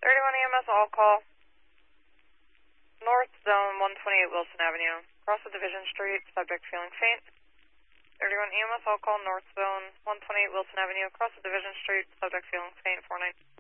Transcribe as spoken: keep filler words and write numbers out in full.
thirty-one E M S all call. North zone one twenty-eight Wilson Avenue. Cross the Division Street, subject feeling faint. thirty-one E M S all call, North zone one twenty-eight Wilson Avenue. Cross the Division Street, subject feeling faint, four nine.